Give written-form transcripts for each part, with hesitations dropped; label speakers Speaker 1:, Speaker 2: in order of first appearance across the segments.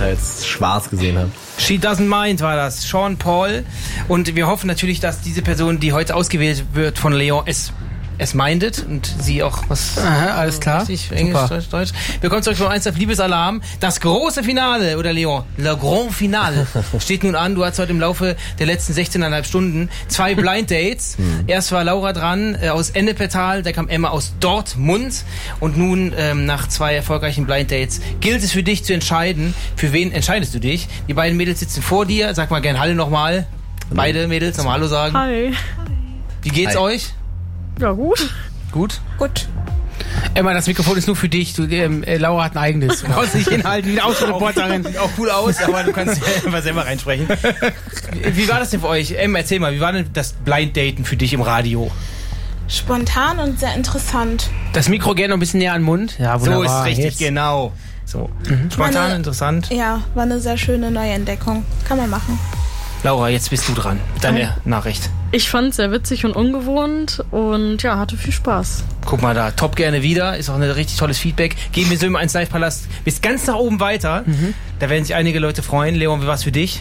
Speaker 1: da jetzt schwarz gesehen habe.
Speaker 2: She Doesn't Mind war das, Sean Paul. Und wir hoffen natürlich, dass diese Person, die heute ausgewählt wird von Leon, es mindet und sie auch was...
Speaker 3: Aha, alles klar.
Speaker 2: Richtig, Englisch, Deutsch. Wir kommen zurück von 1 auf Liebesalarm. Das große Finale, oder Leon? Le Grand Finale steht nun an. Du hast heute im Laufe der letzten 16,5 Stunden 2 Blind Dates. Erst war Laura dran aus Ennepetal, da kam Emma aus Dortmund. Und nun, nach 2 erfolgreichen Blind Dates, gilt es für dich zu entscheiden. Für wen entscheidest du dich? Die beiden Mädels sitzen vor dir. Sag mal gern Hallo nochmal. Beide Mädels nochmal Hallo sagen.
Speaker 4: Hi.
Speaker 2: Wie geht's euch?
Speaker 4: Ja, gut.
Speaker 2: Gut?
Speaker 4: Gut.
Speaker 3: Emma, das Mikrofon ist nur für dich. Laura hat ein eigenes.
Speaker 2: Du brauchst nicht hinhalten wie eine Autoreporterin. Sieht auch cool aus, aber du kannst einfach selber reinsprechen. Wie war das denn für euch? Emma, erzähl mal, wie war denn das Blind Daten für dich im Radio?
Speaker 5: Spontan und sehr interessant.
Speaker 3: Das Mikro gerne noch ein bisschen näher an den Mund. Ja, wunderbar.
Speaker 2: So ist richtig,
Speaker 3: jetzt.
Speaker 2: genau. So. Spontan, interessant.
Speaker 5: Ja, war eine sehr schöne Neuentdeckung. Kann man machen.
Speaker 2: Laura, jetzt bist du dran. Deine Nachricht.
Speaker 4: Ich fand es sehr witzig und ungewohnt und ja, hatte viel Spaß.
Speaker 2: Guck mal da, top gerne wieder. Ist auch ein richtig tolles Feedback. Gehen wir so im 1 Live Palast bis ganz nach oben weiter. Da werden sich einige Leute freuen. Leon, wie war's für dich?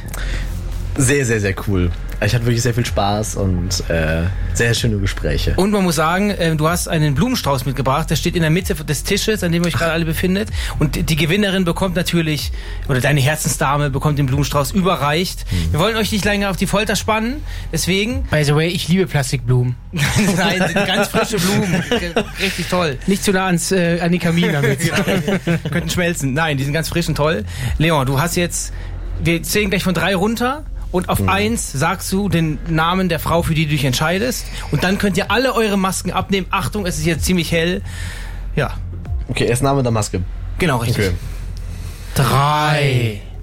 Speaker 1: Sehr, sehr, sehr cool. Ich hatte wirklich sehr viel Spaß und sehr schöne Gespräche.
Speaker 2: Und man muss sagen, du hast einen Blumenstrauß mitgebracht. Der steht in der Mitte des Tisches, an dem ihr euch gerade alle befindet. Und die Gewinnerin bekommt natürlich, oder deine Herzensdame bekommt den Blumenstrauß überreicht. Wir wollen euch nicht länger auf die Folter spannen. Deswegen...
Speaker 3: By the way, ich liebe Plastikblumen.
Speaker 2: Nein, sind ganz frische Blumen. Richtig toll.
Speaker 3: Nicht zu nah an die Kamin damit.
Speaker 2: Könnten schmelzen. Nein, die sind ganz frisch und toll. Leon, du hast jetzt... Wir zählen gleich von 3 runter. Und auf 1 sagst du den Namen der Frau, für die du dich entscheidest. Und dann könnt ihr alle eure Masken abnehmen. Achtung, es ist jetzt ziemlich hell. Ja.
Speaker 1: Okay, erst Name der Maske.
Speaker 2: Genau, richtig.
Speaker 1: Okay.
Speaker 2: 3,